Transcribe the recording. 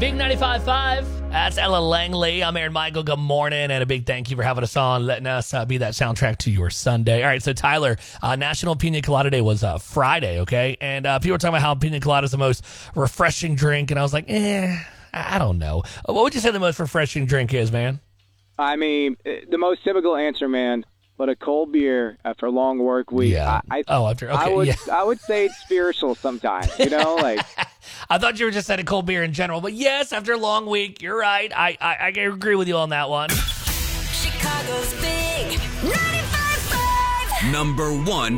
Big 95.5. That's Ella Langley. I'm Aaron Michael. Good morning, and a big thank you for having us on, letting us be that soundtrack to your Sunday. All right, so Tyler, National Pina Colada Day was Friday, okay? And people were talking about how pina colada is the most refreshing drink, and I was like, I don't know. What would you say the most refreshing drink is, man? I mean, the most typical answer, man, but a cold beer after a long work week. Yeah. I would say it's spiritual sometimes, like. I thought you were just saying a cold beer in general, but yes, after a long week, you're right. I agree with you on that one. Chicago's Big 95.5. Number one